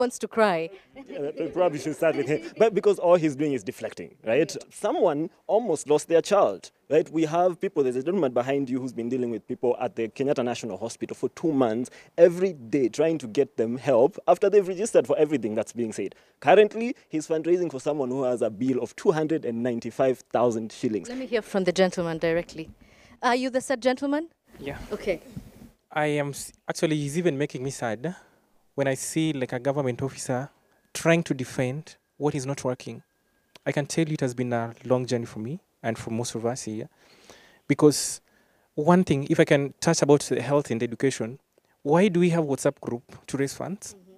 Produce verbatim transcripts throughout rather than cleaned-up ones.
wants to cry. Yeah, we probably should start with him. But because all he's doing is deflecting, right? Someone almost lost their child, right? We have people, there's a gentleman behind you who's been dealing with people at the Kenyatta National Hospital for two months, every day trying to get them help after they've registered for everything that's being said. Currently, he's fundraising for someone who has a bill of two hundred ninety-five thousand shillings. Let me hear from the gentleman directly. Are you the said gentleman? Yeah. Okay. I am s- actually, he's even making me sad when I see like a government officer trying to defend what is not working. I can tell you it has been a long journey for me and for most of us here. Because one thing, if I can touch about the health and education, why do we have WhatsApp group to raise funds? Mm-hmm.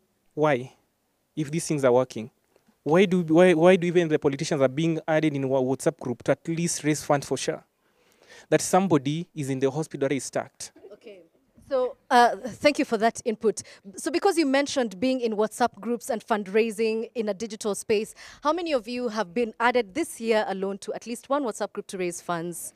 Why? If these things are working. Why do why why do even the politicians are being added in a WhatsApp group to at least raise funds for sure? That somebody is in the hospital that is stacked. Okay. So uh, thank you for that input. So because you mentioned being in WhatsApp groups and fundraising in a digital space, how many of you have been added this year alone to at least one WhatsApp group to raise funds?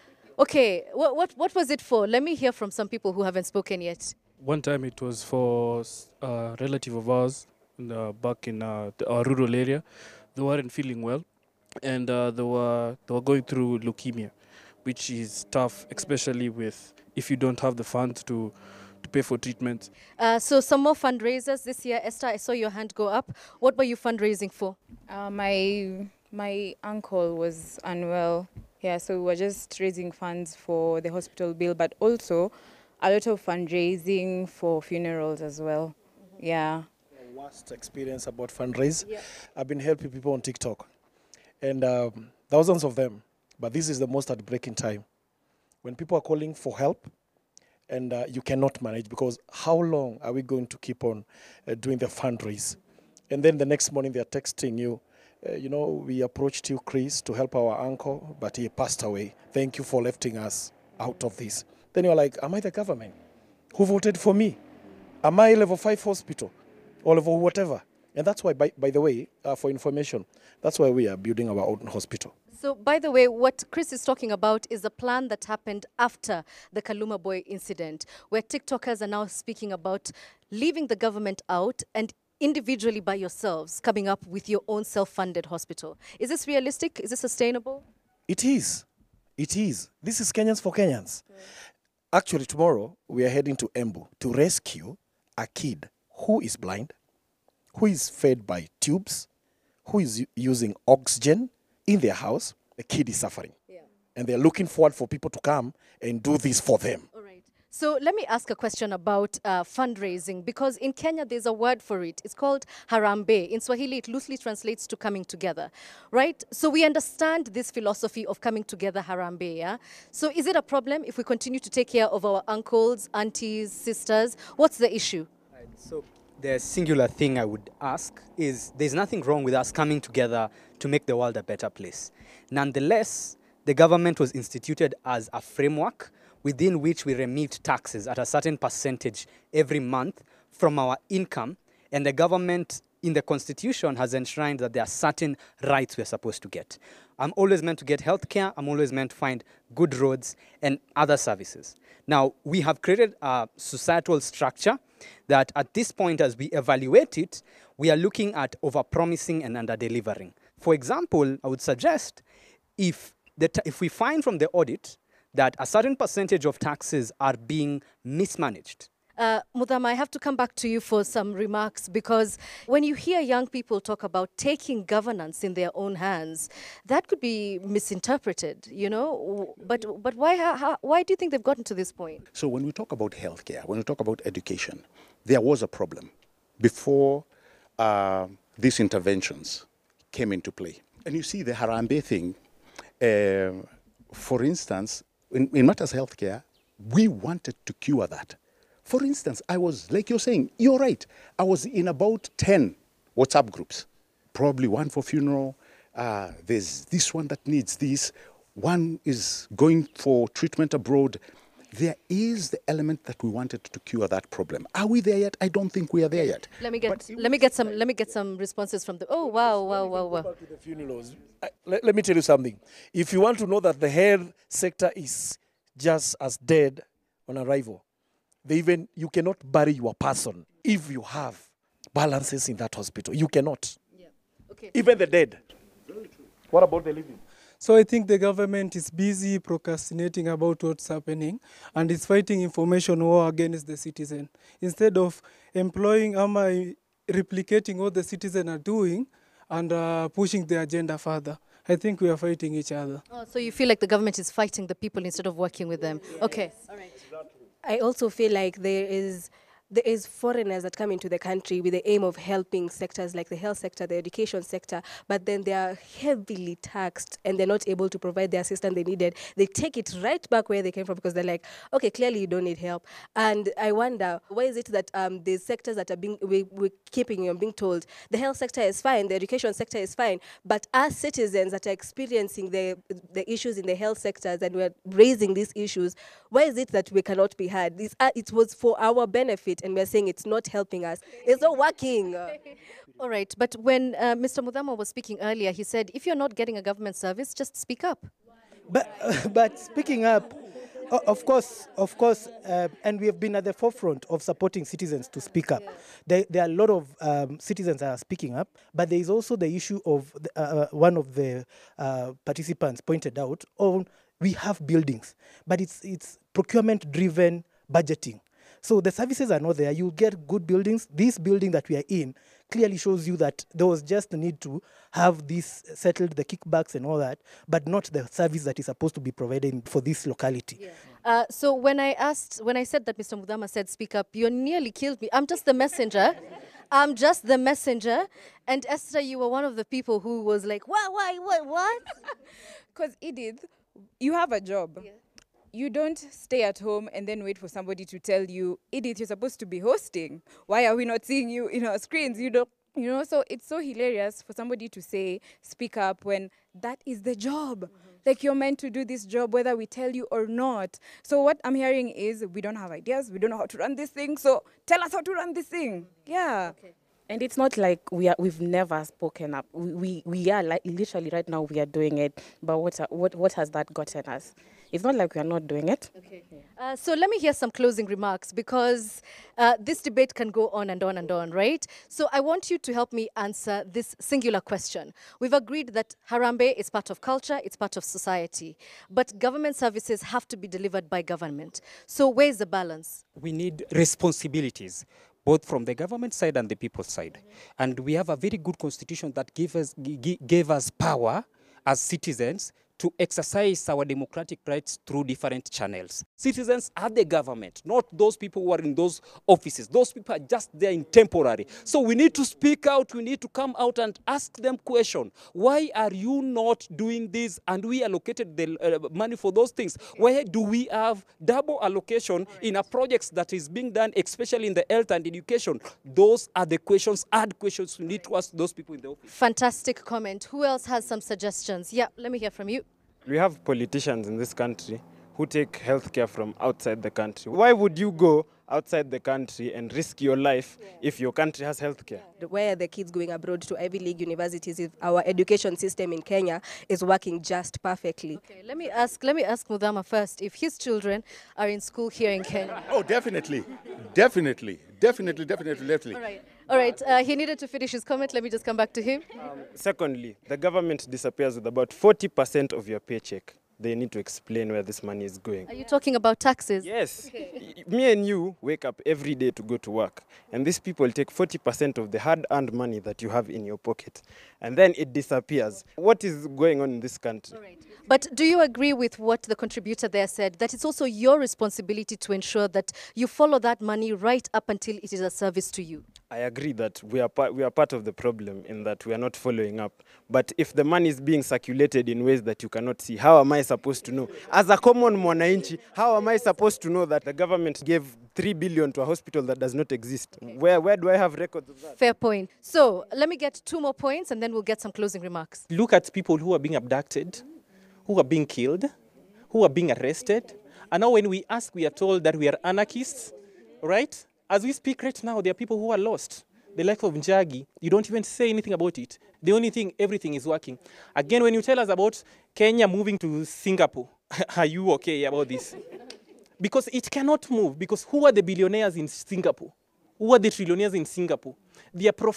Okay, what, what, what was it for? Let me hear from some people who haven't spoken yet. One time it was for a relative of ours in the, back in uh, the, our rural area. They weren't feeling well, and uh, they were they were going through leukemia, which is tough, especially with if you don't have the funds to to pay for treatment. Uh, so some more fundraisers this year. Esther, I saw your hand go up. What were you fundraising for? Uh, my my uncle was unwell. Yeah, so we were just raising funds for the hospital bill, but also a lot of fundraising for funerals as well. Mm-hmm. Yeah. Worst experience about fundraise. Yeah. I've been helping people on TikTok, and um, thousands of them. But this is the most heartbreaking time when people are calling for help, and uh, you cannot manage, because how long are we going to keep on uh, doing the fundraise? And then the next morning they are texting you, uh, you know, we approached you, Chris, to help our uncle, but he passed away. Thank you for lifting us out of this. Then you're like, am I the government? Who voted for me? Am I level five hospital or level whatever? And that's why, by, by the way, uh, for information, that's why we are building our own hospital. So, by the way, what Chris is talking about is a plan that happened after the Kaluma Boy incident, where TikTokers are now speaking about leaving the government out and individually by yourselves coming up with your own self-funded hospital. Is this realistic? Is this sustainable? It is. It is. This is Kenyans for Kenyans. Right. Actually, tomorrow we are heading to Embu to rescue a kid who is blind, who is fed by tubes, who is using oxygen in their house. The kid is suffering. Yeah. And they're looking forward for people to come and do this for them. All right. So let me ask a question about uh, fundraising, because in Kenya there's a word for it. It's called Harambee. In Swahili, it loosely translates to coming together, right? So we understand this philosophy of coming together, Harambee, yeah? So is it a problem if we continue to take care of our uncles, aunties, sisters? What's the issue? Right. So the singular thing I would ask is there's nothing wrong with us coming together to make the world a better place. Nonetheless, the government was instituted as a framework within which we remit taxes at a certain percentage every month from our income, and the government in the constitution has enshrined that there are certain rights we're supposed to get. I'm always meant to get healthcare, I'm always meant to find good roads and other services. Now, we have created a societal structure that at this point, as we evaluate it, we are looking at over-promising and under-delivering. For example, I would suggest if, the t if we find from the audit that a certain percentage of taxes are being mismanaged. Uh, Muthama, I have to come back to you for some remarks, because when you hear young people talk about taking governance in their own hands, that could be misinterpreted, you know? But, but why, how, why do you think they've gotten to this point? So when we talk about healthcare, when we talk about education, there was a problem before uh, these interventions came into play. And you see the Harambee thing, uh, for instance, in, in matters of healthcare, we wanted to cure that. For instance, I was, like you're saying, you're right, I was in about ten WhatsApp groups, probably one for funeral, uh, there's this one that needs this, one is going for treatment abroad. There is the element that we wanted to cure that problem. Are we there yet? I don't think we are there yet. Let me get let me get some let me get some responses from the. Oh wow wow wow wow. Back to the funerals. I, let, let me tell you something. If you want to know that the health sector is just as dead on arrival, they even you cannot bury your person if you have balances in that hospital. You cannot. Okay. Even the dead. What about the living? So I think the government is busy procrastinating about what's happening and is fighting information war against the citizen. Instead of employing or replicating what the citizen are doing and uh, pushing the agenda further. I think we are fighting each other. Oh, so you feel like the government is fighting the people instead of working with them. Yes. Okay. All right. I also feel like there is there is foreigners that come into the country with the aim of helping sectors like the health sector, the education sector, but then they are heavily taxed and they're not able to provide the assistance they needed. They take it right back where they came from because they're like, okay, clearly you don't need help. And I wonder, why is it that um, the sectors that are being, we, we're keeping and being told, the health sector is fine, the education sector is fine, but as citizens that are experiencing the, the issues in the health sectors and we're raising these issues, why is it that we cannot be heard? This, uh, it was for our benefit, and we're saying it's not helping us. It's not working. All right, but when uh, Mister Muthama was speaking earlier, he said, if you're not getting a government service, just speak up. But, uh, but speaking up, uh, of course, of course, uh, and we have been at the forefront of supporting citizens to speak up. Yeah. There, there are a lot of um, citizens that are speaking up, but there is also the issue of the, uh, one of the uh, participants pointed out, oh, we have buildings, but it's, it's procurement-driven budgeting. So the services are not there. You'll get good buildings. This building that we are in clearly shows you that there was just the need to have this settled, the kickbacks and all that, but not the service that is supposed to be provided for this locality. Yeah. Uh, so when I asked, when I said that Mister Muthama said speak up, you nearly killed me. I'm just the messenger. I'm just the messenger. And Esther, you were one of the people who was like, what, why, what, what? Because Edith, you have a job. Yeah. You don't stay at home and then wait for somebody to tell you, Edith, you're supposed to be hosting. Why are we not seeing you in our screens? You don't, you know, so it's so hilarious for somebody to say, speak up when that is the job. Mm-hmm. Like you're meant to do this job whether we tell you or not. So what I'm hearing is we don't have ideas. We don't know how to run this thing. So tell us how to run this thing. Yeah. Okay. And it's not like we are, we've never spoken up. We, we, we are like literally right now we are doing it. But what, what, what has that gotten us? It's not like we are not doing it. Okay. Yeah. Uh, so let me hear some closing remarks because uh, this debate can go on and on and on, right? So I want you to help me answer this singular question. We've agreed that Harambee is part of culture, it's part of society, but government services have to be delivered by government. So where's the balance? We need responsibilities, both from the government side and the people's side. Mm-hmm. And we have a very good constitution that gave us, gave us power as citizens to exercise our democratic rights through different channels. Citizens are the government, not those people who are in those offices. Those people are just there in temporary. So we need to speak out, we need to come out and ask them question. Why are you not doing this? And we allocated the uh, money for those things. Why do we have double allocation in a project that is being done, especially in the health and education? Those are the questions, hard questions we need to ask those people in the office. Fantastic comment. Who else has some suggestions? Yeah, let me hear from you. We have politicians in this country who take healthcare from outside the country. Why would you go outside the country and risk your life yeah. if your country has healthcare? Where are the kids going abroad to Ivy League universities if our education system in Kenya is working just perfectly? Okay, let me ask, let me ask Muthama first if his children are in school here in Kenya. Oh, definitely. Definitely. Definitely, definitely, definitely. All right. All right, uh, he needed to finish his comment. Let me just come back to him. Um, secondly, the government disappears with about forty percent of your paycheck. They need to explain where this money is going. Are you talking about taxes? Yes. Okay. Me and you wake up every day to go to work, and these people take forty percent of the hard-earned money that you have in your pocket, and then it disappears. What is going on in this country? All right. But do you agree with what the contributor there said, that it's also your responsibility to ensure that you follow that money right up until it is a service to you? I agree that we are, part, we are part of the problem in that we are not following up. But if the money is being circulated in ways that you cannot see, how am I supposed to know? As a common mwananchi, how am I supposed to know that the government gave three billion to a hospital that does not exist? Okay. Where, where do I have records of that? Fair point. So let me get two more points and then we'll get some closing remarks. Look at people who are being abducted, who are being killed, who are being arrested. And now when we ask, we are told that we are anarchists, right? As we speak right now, there are people who are lost. The life of Njagi, you don't even say anything about it. The only thing, everything is working. Again, when you tell us about Kenya moving to Singapore, are you okay about this? Because it cannot move, because who are the billionaires in Singapore? Who are the trillionaires in Singapore? They are profiting